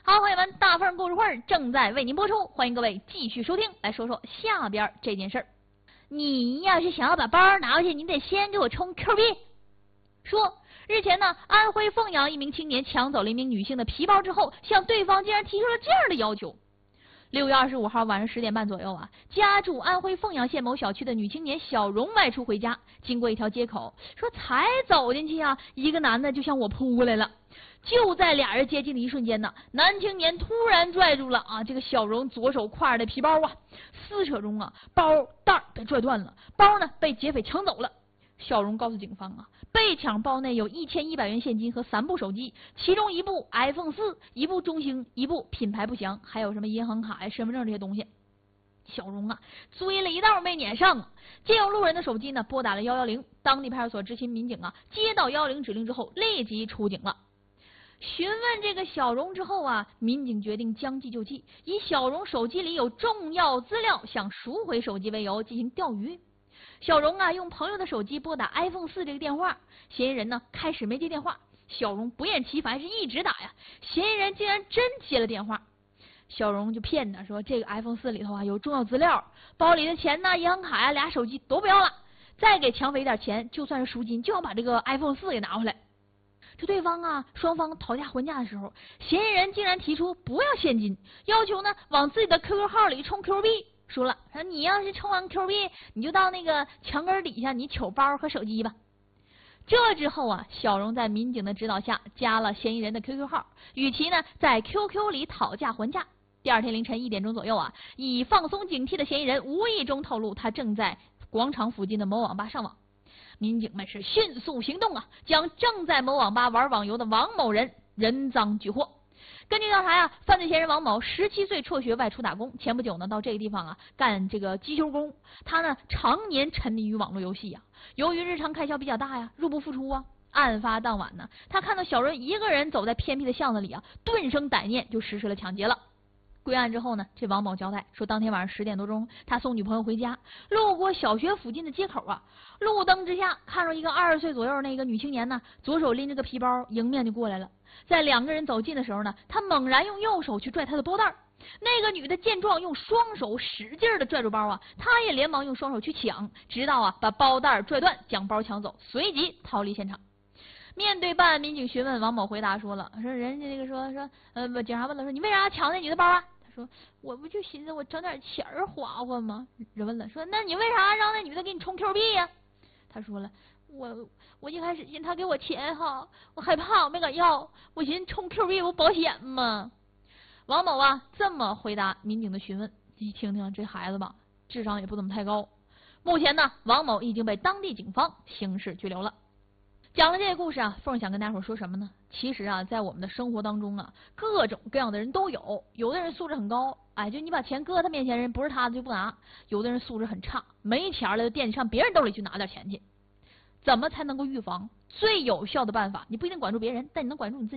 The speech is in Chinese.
好，朋友们，大凤故事会正在为您播出，欢迎各位继续收听。来说说下边这件事儿。你要是想要把包拿回去，你得先给我充 Q 币。说日前呢，安徽凤阳一名青年抢走了一名女性的皮包之后，向对方竟然提出了这样的要求。6月25号晚上10点半左右啊，家住安徽凤阳县某小区的女青年小荣外出回家，经过一条街口，说才走进去啊，一个男的就向我扑过来了。就在俩人接近的一瞬间呢，男青年突然拽住了这个小荣左手挎着的皮包撕扯中包带被拽断了，包呢被劫匪抢走了。小荣告诉警方被抢包内有1100元现金和3部手机，其中一部 iPhone 4，一部中兴，一部品牌不详，还有什么银行卡呀、身份证这些东西。小荣追了一道没撵上借用路人的手机呢拨打了110，当地派出所执勤民警接到110指令之后立即出警了。询问这个小荣之后民警决定将计就计，以小荣手机里有重要资料想赎回手机为由进行钓鱼。小荣用朋友的手机拨打 iPhone 4这个电话，嫌疑人呢开始没接电话，小荣不厌其烦是一直打呀，嫌疑人竟然真接了电话。小荣就骗他说这个 iPhone 4里头有重要资料，包里的钱呢、银行卡呀、俩手机都不要了，再给抢匪点钱，就算是赎金，就要把这个 iPhone 4给拿回来。这对方双方讨价还价的时候，嫌疑人竟然提出不要现金，要求呢往自己的 QQ 号里充 Q 币。说你要是充完 Q 币，你就到那个墙根底下你取包和手机吧。这之后小荣在民警的指导下加了嫌疑人的 QQ 号，与其呢在 QQ 里讨价还价。第二天凌晨1点钟左右以放松警惕的嫌疑人无意中透露他正在广场附近的某网吧上网。民警们是迅速行动将正在某网吧玩网游的王某人人赃俱获。根据调查犯罪嫌疑人王某17岁辍学外出打工，前不久呢到这个地方干这个机修工。他呢常年沉迷于网络游戏由于日常开销比较大入不敷出案发当晚呢，他看到小荣一个人走在偏僻的巷子里顿生歹念，就实施了抢劫了。归案之后呢，这王某交代说，当天晚上10点多钟，他送女朋友回家，路过小学附近的街口路灯之下看到一个20岁左右那个女青年呢，左手拎着个皮包迎面就过来了。在两个人走近的时候呢，他猛然用右手去拽她的包带，那个女的见状用双手使劲的拽住包他也连忙用双手去抢，直到把包带拽断，将包抢走，随即逃离现场。面对办案民警询问，王某回答说人家那个警察问了说你为啥抢那女的包他说我不就寻思我整点钱花花吗？人问了说那你为啥让那女的给你充 Q 币呀？他说了我一开始寻思他给我钱我害怕我没敢要，我寻思充 Q 币不保险吗？王某这么回答民警的询问。你听听这孩子吧，智商也不怎么太高。目前呢，王某已经被当地警方刑事拘留了。讲了这个故事凤想跟大伙说什么呢？其实在我们的生活当中各种各样的人都有。有的人素质很高，就你把钱搁他面前，人不是他的就不拿。有的人素质很差，没钱了就惦记上别人兜里去拿点钱去。怎么才能够预防？最有效的办法，你不一定管住别人，但你能管住你自己。